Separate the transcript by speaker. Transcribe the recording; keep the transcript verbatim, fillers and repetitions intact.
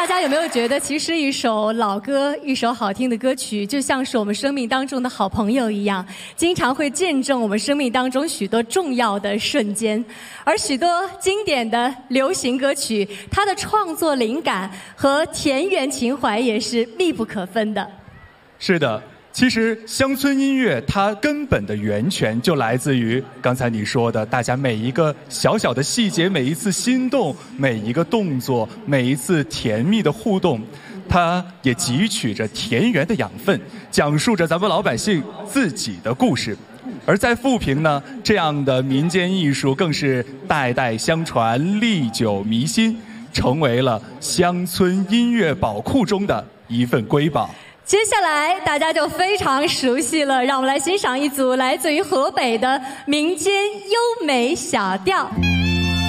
Speaker 1: 大家有没有觉得，其实一首老歌，一首好听的歌曲，就像是我们生命当中的好朋友一样，经常会见证我们生命当中许多重要的瞬间。而许多经典的流行歌曲，它的创作灵感和田园情怀也是密不可分的。
Speaker 2: 是的。其实乡村音乐它根本的源泉就来自于刚才你说的，大家每一个小小的细节，每一次心动，每一个动作，每一次甜蜜的互动，它也汲取着田园的养分，讲述着咱们老百姓自己的故事。而在富平呢，这样的民间艺术更是代代相传，历久弥新，成为了乡村音乐宝库中的一份瑰宝。
Speaker 1: 接下来大家就非常熟悉了，让我们来欣赏一组来自于河北的民间优美小调。